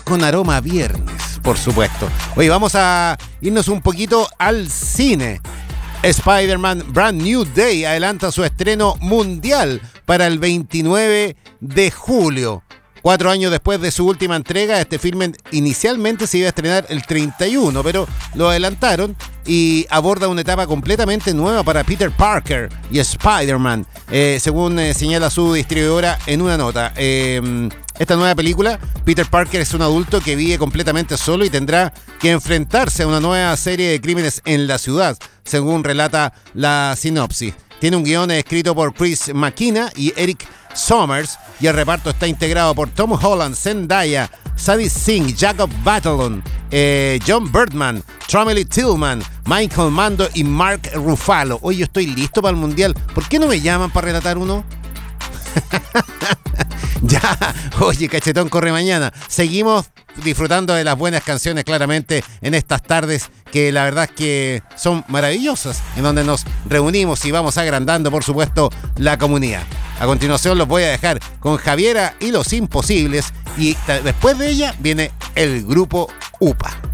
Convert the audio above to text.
con aroma a viernes, por supuesto. Oye, vamos a irnos un poquito al cine. Spider-Man Brand New Day adelanta su estreno mundial para el 29 de julio. 4 años después de su última entrega, este filme inicialmente se iba a estrenar el 31, pero lo adelantaron y aborda una etapa completamente nueva para Peter Parker y Spider-Man, según señala su distribuidora en una nota. Esta nueva película, Peter Parker es un adulto que vive completamente solo y tendrá que enfrentarse a una nueva serie de crímenes en la ciudad, según relata la sinopsis. Tiene un guión escrito por Chris McKenna y Eric Sommers, y el reparto está integrado por Tom Holland, Zendaya, Sadie Singh, Jacob Batalon, John Birdman, Tromely Tillman, Michael Mando y Mark Ruffalo. Oye, yo estoy listo para el Mundial. ¿Por qué no me llaman para relatar uno? Ya, oye, Cachetón corre mañana. Seguimos disfrutando de las buenas canciones, claramente, en estas tardes que la verdad es que son maravillosas, en donde nos reunimos y vamos agrandando, por supuesto, la comunidad. A continuación los voy a dejar con Javiera y los Imposibles, y después de ella viene el grupo UPA.